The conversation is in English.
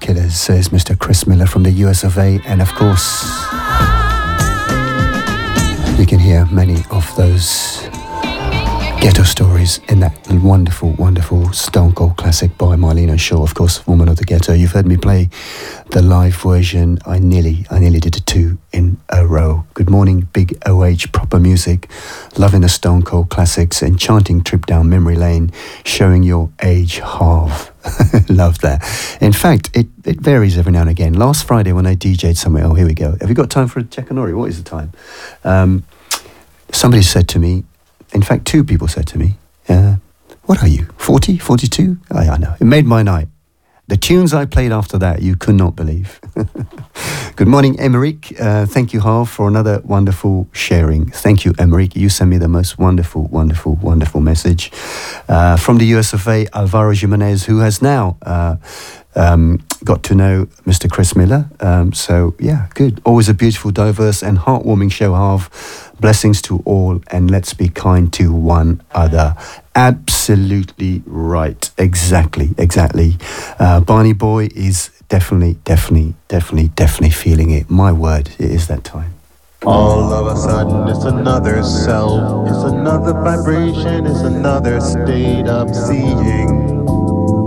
Killers, says Mr. Chris Miller from the US of A. And of course, you can hear many of those ghetto stories in that wonderful, wonderful Stone Cold classic by Marlena Shaw, of course, Woman of the Ghetto. You've heard me play the live version. I nearly did it 2 in a row. Good morning, Big OH, proper music, loving the Stone Cold classics, enchanting trip down memory lane, showing your age half. Love that. In fact, it varies every now and again. Last Friday when I DJ'd somewhere, oh, here we go. Have you got time for a Chekanori? What is the time? Somebody said to me, in fact, 2 people said to me, what are you, 40, 42? I know. It made my night. The tunes I played after that, you could not believe. Good morning, Emeric. Thank you, Harv, for another wonderful sharing. Thank you, Emeric. You sent me the most wonderful, wonderful, wonderful message. From the US of A, Alvaro Jimenez, who has now got to know Mr. Chris Miller. So, yeah, good. Always a beautiful, diverse and heartwarming show, Harv. Blessings to all, and let's be kind to one another. Absolutely right. Exactly. Barney Boy is definitely feeling it. My word, it is that time. All of a sudden it's another self, it's another vibration, it's another state of seeing.